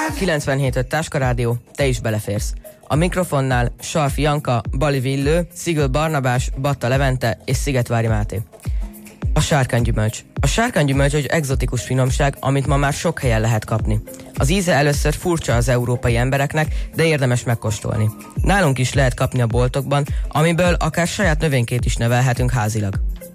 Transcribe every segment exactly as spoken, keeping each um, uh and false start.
kilencvenhét öt Táska Rádió, te is beleférsz. A mikrofonnál Salfi Janka, Bali Villő, Szigl Barnabás, Batta Levente és Szigetvári Máté. A sárkánygyümölcs. A sárkánygyümölcs egy egzotikus finomság, amit ma már sok helyen lehet kapni. Az íze először furcsa az európai embereknek, de érdemes megkóstolni. Nálunk is lehet kapni a boltokban, amiből akár saját növénykét is nevelhetünk házilag.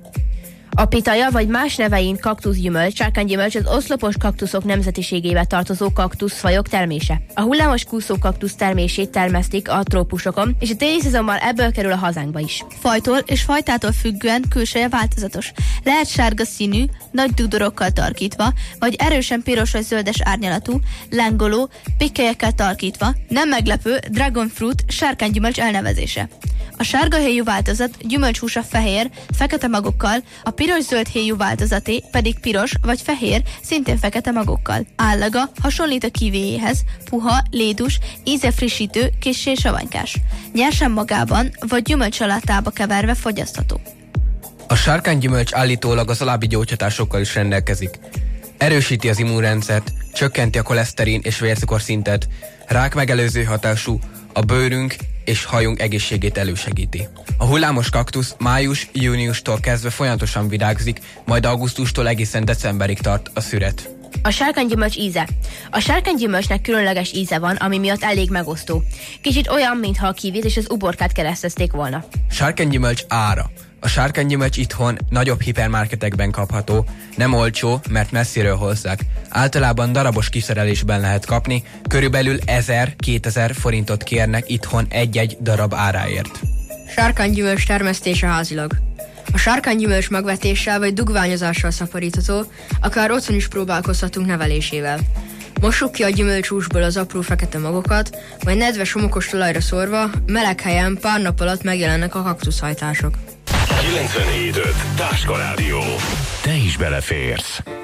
A pitaja vagy más nevein kaktuszgyümölcs, sárkánygyümölcs az oszlopos kaktuszok nemzetiségébe tartozó kaktuszfajok termése. A hullámos kúszó kaktusz termését termesztik a trópusokon, és a téli szezonban ebből kerül a hazánkba is. Fajtól és fajtától függően külseje változatos. Lehet sárga színű, nagy dúdorokkal tarkítva, vagy erősen piros vagy zöldes árnyalatú, lángoló, pikkelyekkel tarkítva. Nem meglepő dragon fruit sárkánygyümölcs elnevezése. A sárga héjú változat gyümölcshúsa fehér, fekete magokkal, a piros-zöld héjú változaté pedig piros vagy fehér, szintén fekete magokkal. Állaga hasonlít a kivéjéhez, puha, lédus, íze frissítő, kissé savanykás. Nyersen magában vagy gyümölcsalátába keverve fogyasztható. A sárkánygyümölcs állítólag az alábbi gyógyhatásokkal is rendelkezik. Erősíti az immunrendszert, csökkenti a koleszterin és vércukorszintet, rákmegelőző hatású, a bőrünk és hajunk egészségét elősegíti. A hullámos kaktusz május-júniustól kezdve folyamatosan virágzik, majd augusztustól egészen decemberig tart a szüret. A sárkánygyümölcs íze. A sárkánygyümölcsnek különleges íze van, ami miatt elég megosztó. Kicsit olyan, mintha a kivit és az uborkát keresztezték volna. Sárkánygyümölcs ára. A sárkánygyümölcs itthon nagyobb hipermarketekben kapható, nem olcsó, mert messziről hozzák. Általában darabos kiszerelésben lehet kapni, körülbelül ezer-kétezer forintot kérnek itthon egy-egy darab áráért. Sárkánygyümölcs termesztése házilag. A sárkánygyümölcs magvetéssel vagy dugványozással szaporítható, akár otthon is próbálkozhatunk nevelésével. Mossuk ki a gyümölcshúsból az apró fekete magokat, majd nedves homokos talajra szórva, meleg helyen pár nap alatt megjelennek a kaktuszhajtások. kilencvenhét öt Táska Rádió. Te is beleférsz.